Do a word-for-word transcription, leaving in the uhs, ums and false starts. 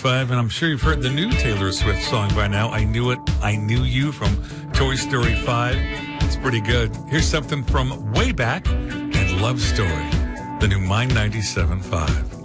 five, and I'm sure you've heard the new Taylor Swift song by now. I Knew It, I Knew You from Toy Story five. It's pretty good. Here's something from way back and Love Story, the new Mind ninety-seven point five.